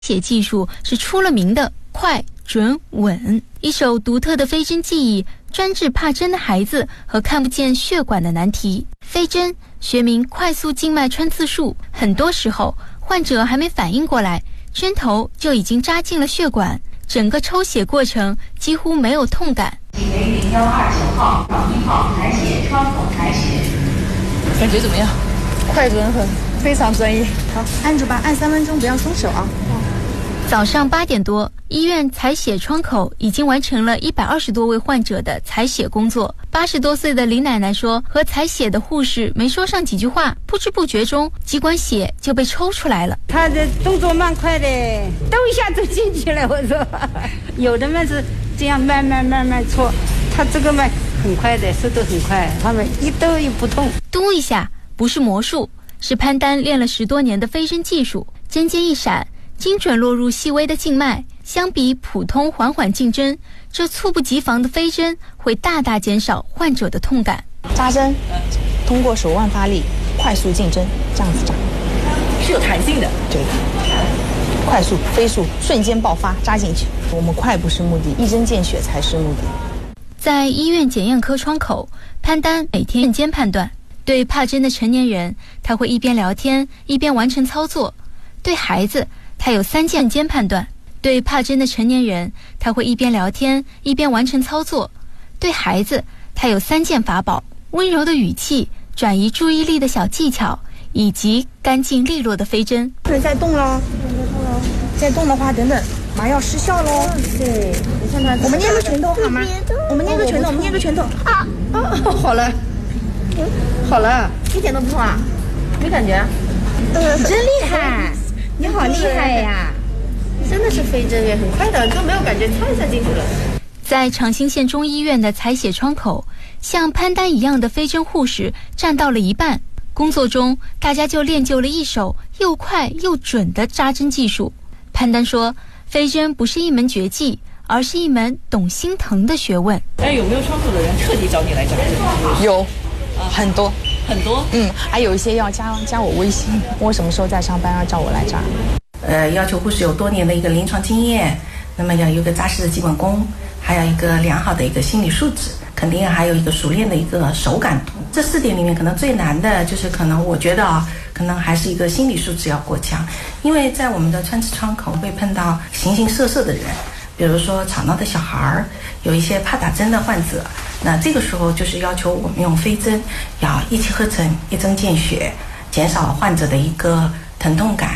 写技术是出了名的快、准、稳。一手独特的飞针技艺，专治怕针的孩子和看不见血管的难题。飞针学名快速静脉穿刺术，很多时候患者还没反应过来，针头就已经扎进了血管，整个抽血过程几乎没有痛感。 0129号1号采血窗口采血， 感觉怎么样？ 快准狠，非常专业。 好，按住吧，按3分钟，不要松手啊。 早上8点多，医院采血窗口已经完成了120多位患者的采血工作。80多岁的李奶奶说，和采血的护士没说上几句话，不知不觉中几管血就被抽出来了。 他的动作蛮快的，抖一下就进去了。我说，有的嘛是这样慢慢搓，他这个嘛很快的，速度很快，他们一抖也不痛。 嘟一下不是魔术，是潘丹练了10多年的飞针技术，针尖一闪，精准落入细微的静脉。相比普通缓缓进针，这猝不及防的飞针会大大减少患者的痛感。 扎针通过手腕发力，快速进针，这样子扎是有弹性的。 对，快速飞速，瞬间爆发，扎进去。我们快不是目的，一针见血才是目的。 在医院检验科窗口，潘丹每天夜间判断。对怕针的成年人，他会一边聊天一边完成操作；对孩子，他有3件间判断。对怕针的成年人，他会一边聊天一边完成操作；对孩子，他有3件法宝：温柔的语气、转移注意力的小技巧，以及干净利落的飞针。 不能再动了，再动的话，等等，麻药失效喽。对，你看看，我们捏个拳头好吗？我们捏个拳头，我们捏个拳头啊！好了，好了，一点都不痛啊，没感觉？ 你真厉害，你好厉害呀！ 真的是飞针耶，很快的，就没有感觉，擦一下进去了。 在长兴县中医院的采血窗口，像潘丹一样的飞针护士占到了一半。工作中，大家就练就了一手又快又准的扎针技术。潘丹说，飞针不是一门绝技，而是一门懂心疼的学问。 有没有窗口的人特地找你来扎针？ 有，很多。 很多。 还有一些要加我微信，我什么时候在上班要叫我来扎。 要求护士有多年的一个临床经验，那么要有一个扎实的基本功，还有一个良好的一个心理素质，肯定还有一个熟练的一个手感度。这4点里面，可能最难的就是可能我觉得可能还是一个心理素质要过强，因为在我们的穿刺窗口会碰到形形色色的人，比如说吵闹的小孩，有一些怕打针的患者，那这个时候就是要求我们用飞针要一气呵成，一针见血，减少患者的一个疼痛感。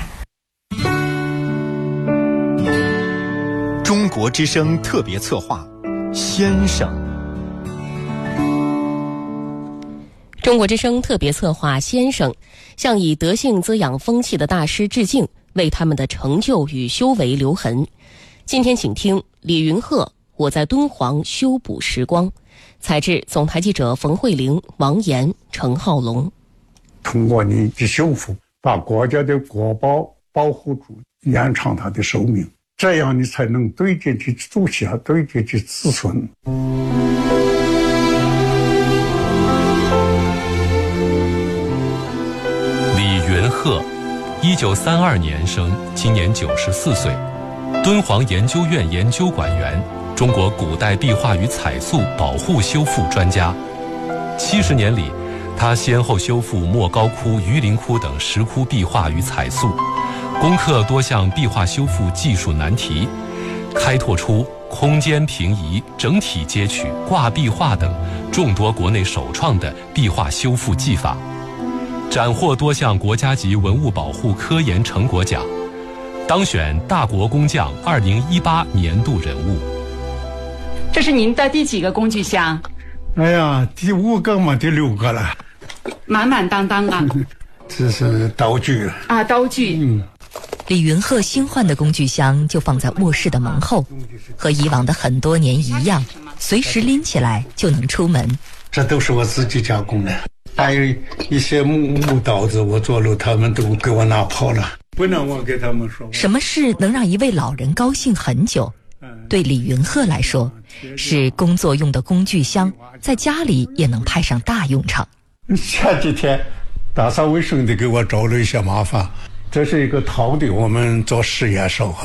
中国之声特别策划，先生。 中国之声特别策划先生，向以德性滋养风气的大师致敬，为他们的成就与修为留痕。今天请听李云鹤《我在敦煌修补时光》，采制总台记者冯慧玲、王岩、程浩龙。 通过你的修复，把国家的国宝保护住，延长它的寿命，这样你才能对这的祖先，对这的子孙。 李云鹤，1932年生，今年94岁，敦煌研究院研究馆员，中国古代壁画与彩塑保护修复专家。70年里，他先后修复莫高窟、榆林窟等石窟壁画与彩塑，攻克多项壁画修复技术难题，开拓出空间平移、整体接取、挂壁画等众多国内首创的壁画修复技法，斩获多项国家级文物保护科研成果奖，当选大国工匠2018年度人物。 这是您的第几个工具箱？ 哎呀，第5个嘛，第6个了， 满满当当啊！ 这是道具啊，刀具。 李云鹤新换的工具箱就放在卧室的门后，和以往的很多年一样，随时拎起来就能出门。 这都是我自己加工的，还有一些木刀子，我做了，他们都给我拿跑了，不能我给他们说。 什么事能让一位老人高兴很久？对李云鹤来说，是工作用的工具箱，在家里也能派上大用场。 前几天打扫卫生的给我找了一些麻烦， 这是一个陶的，我们做实验时候